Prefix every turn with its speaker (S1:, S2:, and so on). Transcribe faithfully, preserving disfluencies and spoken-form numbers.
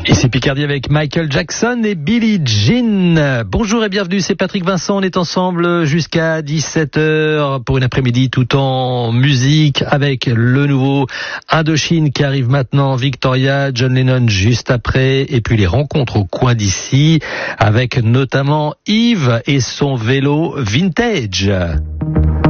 S1: Ici Picardie avec Michael Jackson et Billie Jean. Bonjour et bienvenue, c'est Patrick Vincent. On est ensemble jusqu'à dix-sept heures pour une après-midi tout en musique avec le nouveau Indochine qui arrive maintenant, Victoria, John Lennon juste après, et puis les rencontres au coin d'ici avec notamment Yves et son vélo vintage.